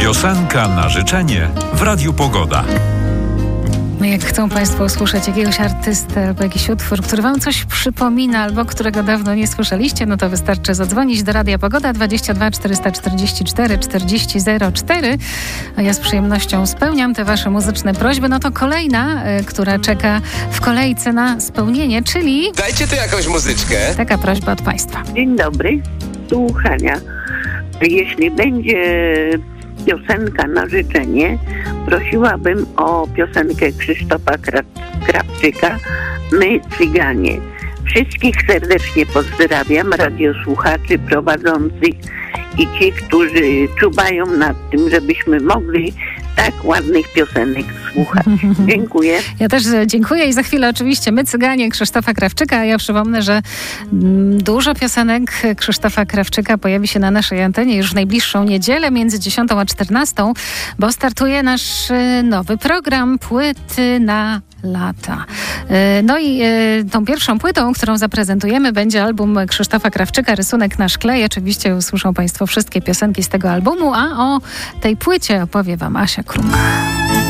Piosenka na życzenie w Radiu Pogoda. Jak chcą Państwo usłyszeć jakiegoś artystę albo jakiś utwór, który Wam coś przypomina albo którego dawno nie słyszeliście, no to wystarczy zadzwonić do Radia Pogoda 22 444 4004. A ja z przyjemnością spełniam te Wasze muzyczne prośby. No to kolejna, która czeka w kolejce na spełnienie, czyli... Dajcie tu jakąś muzyczkę. Taka prośba od Państwa. Dzień dobry, słuchania. Jeśli będzie piosenka na życzenie, prosiłabym o piosenkę Krzysztofa Krawczyka My Cyganie. Wszystkich serdecznie pozdrawiam, radiosłuchaczy, prowadzących i ci, którzy czuwają nad tym, żebyśmy mogli tak ładnych piosenek słuchać. Dziękuję. Ja też dziękuję i za chwilę oczywiście My Cyganie Krzysztofa Krawczyka. A ja przypomnę, że dużo piosenek Krzysztofa Krawczyka pojawi się na naszej antenie już w najbliższą niedzielę między 10 a 14, bo startuje nasz nowy program Płyty na lata. No i tą pierwszą płytą, którą zaprezentujemy, będzie album Krzysztofa Krawczyka Rysunek na szkle i oczywiście usłyszą Państwo wszystkie piosenki z tego albumu, a o tej płycie opowie Wam Asia Kruk.